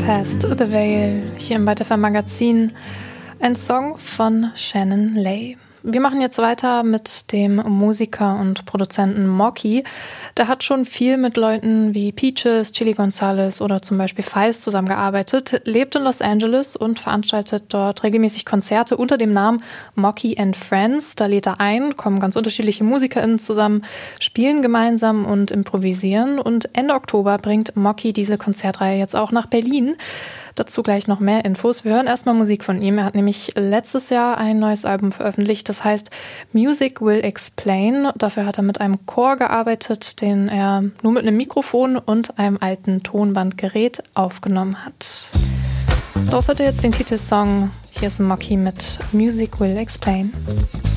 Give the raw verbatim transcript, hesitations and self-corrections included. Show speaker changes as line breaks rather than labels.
Past the Veil, hier im Weiter Magazin, ein Song von Shannon Lay. Wir machen jetzt weiter mit dem Musiker und Produzenten Mocky. Der hat schon viel mit Leuten wie Peaches, Chili Gonzales oder zum Beispiel Feist zusammengearbeitet, lebt in Los Angeles und veranstaltet dort regelmäßig Konzerte unter dem Namen Mocky and Friends. Da lädt er ein, kommen ganz unterschiedliche MusikerInnen zusammen, spielen gemeinsam und improvisieren. Und Ende Oktober bringt Mocky diese Konzertreihe jetzt auch nach Berlin. Dazu gleich noch mehr Infos. Wir hören erstmal Musik von ihm. Er hat nämlich letztes Jahr ein neues Album veröffentlicht, das heißt Music Will Explain. Dafür hat er mit einem Chor gearbeitet, den er nur mit einem Mikrofon und einem alten Tonbandgerät aufgenommen hat. Daraus hat er jetzt den Titelsong. Hier ist Mocky mit Music Will Explain.